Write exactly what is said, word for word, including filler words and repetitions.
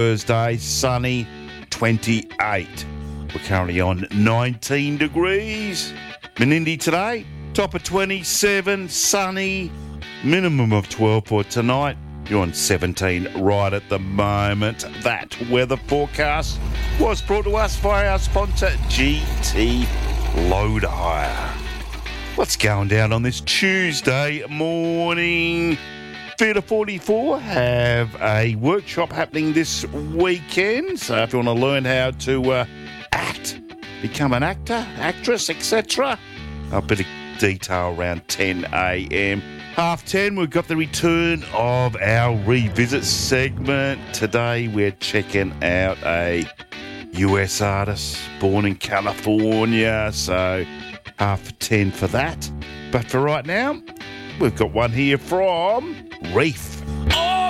Thursday, sunny, twenty-eight. We're currently on nineteen degrees. Menindee today, top of twenty-seven, sunny, minimum of twelve for tonight. You're on seventeen right at the moment. That weather forecast was brought to us by our sponsor, G T Load Hire. What's going down on this Tuesday morning? Theatre forty-four have a workshop happening this weekend. So if you want to learn how to uh, act, become an actor, actress, et cetera, a bit of detail around ten a.m. Half ten, we've got the return of our revisit segment. Today we're checking out a U S artist born in California. So half ten for that. But for right now, we've got one here from Reef.